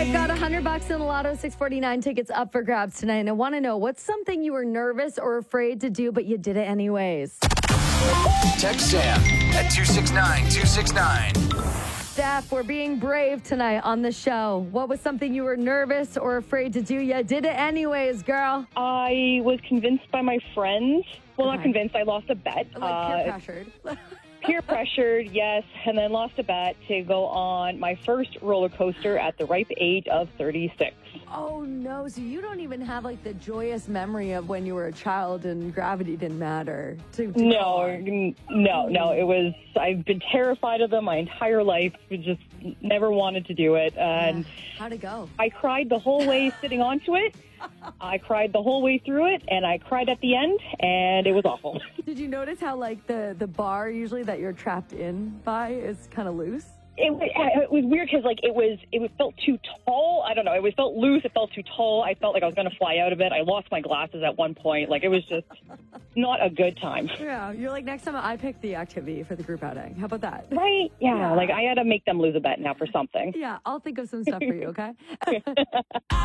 I've got $100 in the Lotto 649 tickets up for grabs tonight. And I want to know, what's something you were nervous or afraid to do, but you did it anyways? Text Sam at 269-269. Steph, we're being brave tonight on the show. What was something you were nervous or afraid to do? You did it anyways, girl. I was convinced by my friends. Well, Okay. not convinced. I lost a bet. Like peer pressured. Peer pressured, yes, and then lost a bet to go on my first roller coaster at the ripe age of 36. Oh, no. So you don't even have like the joyous memory of when you were a child and gravity didn't matter. No. It was, I've been terrified of them my entire life. Just never wanted to do it. And how'd it go? I cried the whole way sitting onto it. I cried the whole way through it, and I cried at the end, and it was awful. Did you notice how like the bar usually that you're trapped in by is kind of loose? It was weird because it felt too tall. I don't know. It felt loose. It felt too tall. I felt like I was going to fly out of it. I lost my glasses at one point. Like, it was just not a good time. Yeah, you're like, next time I pick the activity for the group outing. How about that? Right? Yeah. Like, I had to make them lose a bet now for something. Yeah, I'll think of some stuff for you, okay?